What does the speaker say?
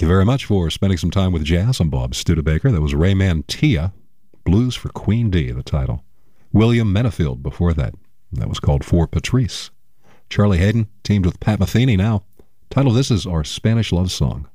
Thank you very much for spending some time with jazz. I'm Bob Studebaker. That was Ray Mantilla, Blues for Queen D, the title. William Menafield before that. That was called For Patrice. Charlie Haydn teamed with Pat Metheny now. Title of this is Our Spanish Love Song.